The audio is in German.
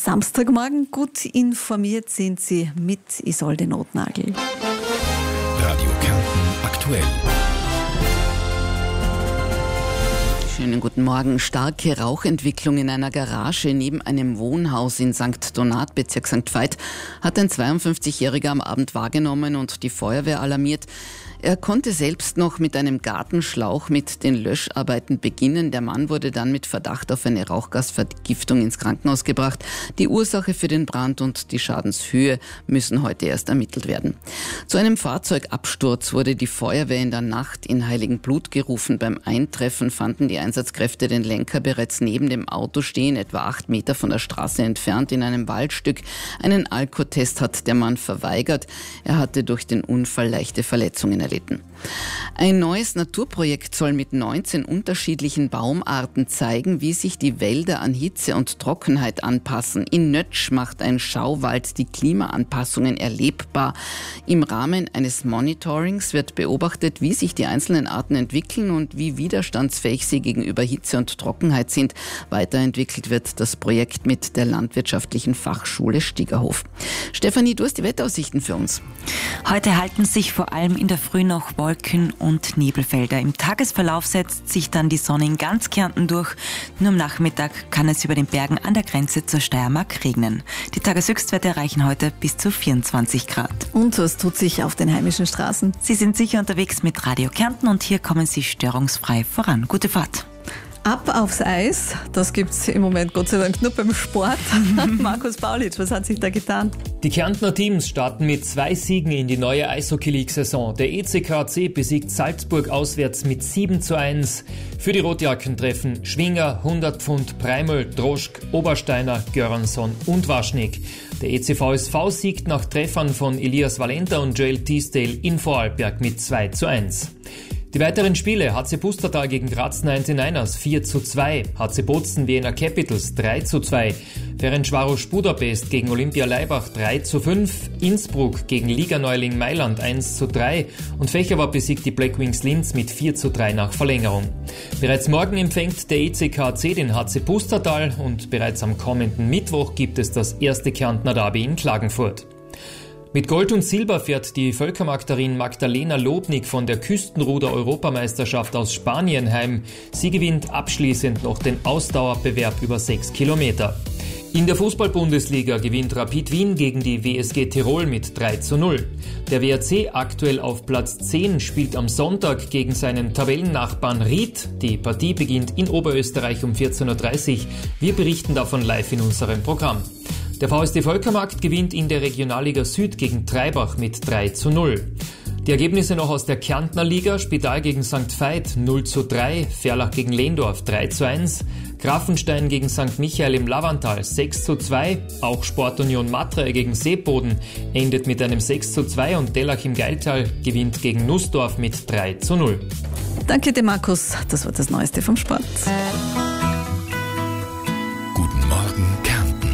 Samstagmorgen, gut informiert sind Sie mit Isolde Notnagel. Radio Kärnten aktuell. Schönen guten Morgen. Starke Rauchentwicklung in einer Garage neben einem Wohnhaus in St. Donat, Bezirk St. Veit, hat ein 52-Jähriger am Abend wahrgenommen und die Feuerwehr alarmiert. Er konnte selbst noch mit einem Gartenschlauch mit den Löscharbeiten beginnen. Der Mann wurde dann mit Verdacht auf eine Rauchgasvergiftung ins Krankenhaus gebracht. Die Ursache für den Brand und die Schadenshöhe müssen heute erst ermittelt werden. Zu einem Fahrzeugabsturz wurde die Feuerwehr in der Nacht in Heiligenblut gerufen. Beim Eintreffen fanden die Einsatzkräfte den Lenker bereits neben dem Auto stehen, etwa 8 Meter von der Straße entfernt in einem Waldstück. Einen Alkotest hat der Mann verweigert. Er hatte durch den Unfall leichte Verletzungen erlitten. Ein neues Naturprojekt soll mit 19 unterschiedlichen Baumarten zeigen, wie sich die Wälder an Hitze und Trockenheit anpassen. In Nötsch macht ein Schauwald die Klimaanpassungen erlebbar. Im Rahmen eines Monitorings wird beobachtet, wie sich die einzelnen Arten entwickeln und wie widerstandsfähig sie gegenüber Hitze und Trockenheit sind. Weiterentwickelt wird das Projekt mit der Landwirtschaftlichen Fachschule Stiegerhof. Stefanie, du hast die Wetteraussichten für uns. Heute halten sich vor allem in der Früh noch Wolken und Nebelfelder. Im Tagesverlauf setzt sich dann die Sonne in ganz Kärnten durch. Nur am Nachmittag kann es über den Bergen an der Grenze zur Steiermark regnen. Die Tageshöchstwerte erreichen heute bis zu 24 Grad. Und was tut sich auf den heimischen Straßen? Sie sind sicher unterwegs mit Radio Kärnten und hier kommen Sie störungsfrei voran. Gute Fahrt. Ab aufs Eis, das gibt's im Moment Gott sei Dank nur beim Sport. Markus Paulitsch, was hat sich da getan? Die Kärntner Teams starten mit 2 Siegen in die neue Eishockey-League-Saison. Der ECKC besiegt Salzburg auswärts mit 7:1. Für die Rotjacken treffen Schwinger, 100 Pfund, Preiml, Droschk, Obersteiner, Göransson und Waschnik. Der ECVSV siegt nach Treffern von Elias Valenta und Joel Teasdale in Vorarlberg mit 2:1. Die weiteren Spiele: HC Pustertal gegen Graz 99ers 4:2, HC Bozen Wiener Capitals 3:2, Ferencváros Budapest gegen Olympia Laibach 3:5, Innsbruck gegen Liga-Neuling Mailand 1:3 und Fächerwar besiegt die Black Wings Linz mit 4:3 nach Verlängerung. Bereits morgen empfängt der ECKC den HC Pustertal und bereits am kommenden Mittwoch gibt es das erste Kärntner Derby in Klagenfurt. Mit Gold und Silber fährt die Völkermagderin Magdalena Lobnik von der Küstenruder-Europameisterschaft aus Spanien heim. Sie gewinnt abschließend noch den Ausdauerbewerb über 6 Kilometer. In der Fußball-Bundesliga gewinnt Rapid Wien gegen die WSG Tirol mit 3:0. Der WRC, aktuell auf Platz 10, spielt am Sonntag gegen seinen Tabellennachbarn Ried. Die Partie beginnt in Oberösterreich um 14:30 Uhr. Wir berichten davon live in unserem Programm. Der VSD Völkermarkt gewinnt in der Regionalliga Süd gegen Treibach mit 3:0. Die Ergebnisse noch aus der Kärntner Liga: Spital gegen St. Veit 0:3, Ferlach gegen Lehndorf 3:1, Grafenstein gegen St. Michael im Lavantal 6:2, auch Sportunion Matrei gegen Seeboden endet mit einem 6:2 und Dellach im Geiltal gewinnt gegen Nussdorf mit 3:0. Danke dir, Markus. Das war das Neueste vom Sport.